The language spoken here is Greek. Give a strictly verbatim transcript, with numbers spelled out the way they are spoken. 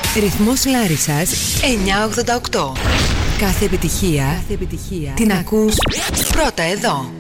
Ρυθμός Λάρισσας εννιακόσια ογδόντα οκτώ. Κάθε επιτυχία, Κάθε επιτυχία την ακούς πρώτα εδώ.